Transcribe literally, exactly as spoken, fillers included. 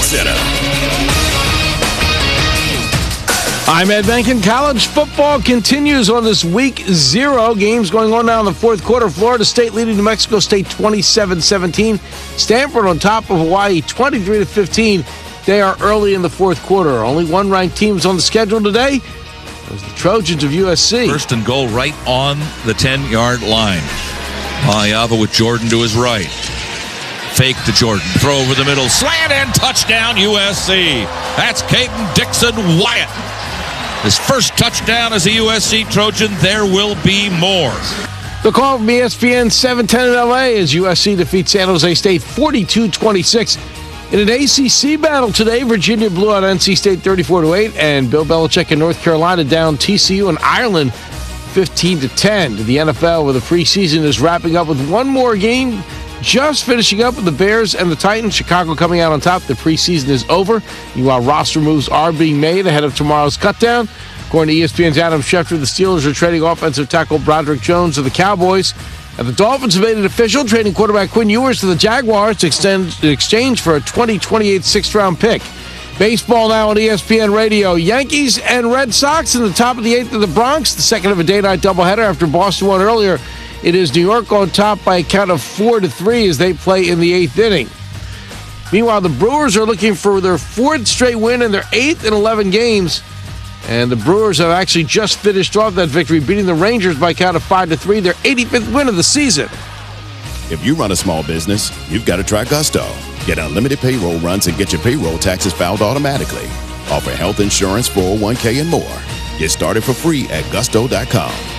Center. I'm Ed Benkin. College football continues on this week zero. Games going on now in the fourth quarter. Florida State leading New Mexico State twenty-seven seventeen. Stanford on top of Hawaii twenty-three to fifteen. They are early in the fourth quarter. Only one ranked team is on the schedule today. It was the Trojans of U S C. First and goal right on the ten-yard line. Mayava with Jordan to his right. Fake to Jordan. Throw over the middle. Slant and touchdown U S C. That's Caden Dixon Wyatt. His first touchdown as a U S C Trojan. There will be more. The call from E S P N seven ten in L A as U S C defeats San Jose State forty-two twenty-six. In an A C C battle today, Virginia blew out N C State thirty-four to eight, and Bill Belichick in North Carolina down T C U and Ireland fifteen to ten. To the N F L, where the preseason is wrapping up with one more game, just finishing up with the Bears and the Titans. Chicago coming out on top. The preseason is over. Meanwhile, roster moves are being made ahead of tomorrow's cutdown. According to E S P N's Adam Schefter, the Steelers are trading offensive tackle Broderick Jones to the Cowboys. And the Dolphins have made it official, trading quarterback Quinn Ewers to the Jaguars to extend, in exchange for a twenty twenty-eight sixth-round pick. Baseball now on E S P N Radio. Yankees and Red Sox in the top of the eighth of the Bronx. The second of a day-night doubleheader after Boston won earlier. It is New York on top by a count of four to three as they play in the eighth inning. Meanwhile, the Brewers are looking for their fourth straight win in their eighth in eleven games. And the Brewers have actually just finished off that victory, beating the Rangers by a count of five to three, their eighty-fifth win of the season. If you run a small business, you've got to try Gusto. Get unlimited payroll runs and get your payroll taxes filed automatically. Offer health insurance, four oh one k, and more. Get started for free at gusto dot com.